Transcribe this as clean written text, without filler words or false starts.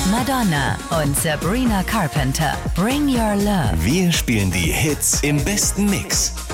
Madonna und Sabrina Carpenter. Bring Your Love. Wir spielen die Hits im besten Mix.